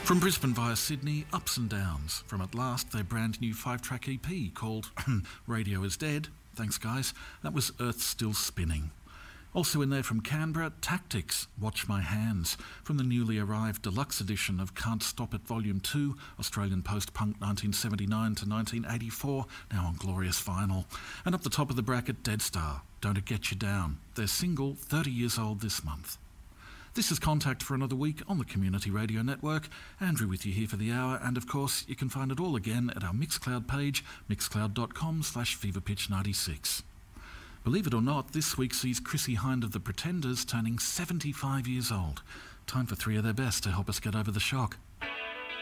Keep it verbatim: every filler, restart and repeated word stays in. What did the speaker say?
From Brisbane via Sydney, ups and downs. From At Last, their brand new five-track E P called Radio Is Dead. Thanks, guys. That was Earth Still Spinning. Also in there from Canberra, Tactics, Watch My Hands, from the newly arrived deluxe edition of Can't Stop It Volume two, Australian post-punk nineteen seventy-nine to nineteen eighty-four, now on glorious vinyl. And up the top of the bracket, Dead Star, Don't It Get You Down, their single, thirty years old this month. This is Contact for another week on the Community Radio Network. Andrew with you here for the hour, and of course you can find it all again at our Mixcloud page, mixcloud.com slash feverpitch96. Believe it or not, this week sees Chrissie Hynde of the Pretenders turning seventy-five years old. Time for three of their best to help us get over the shock.